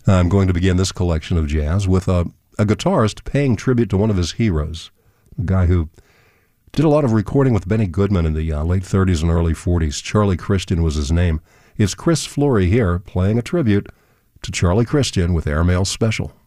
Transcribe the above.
I'm going to begin this collection of jazz with a guitarist paying tribute to one of his heroes, a guy who did a lot of recording with Benny Goodman in the late 30s and early 40s. Charlie Christian was his name. It's Chris Flory here playing a tribute to Charlie Christian with Airmail Special.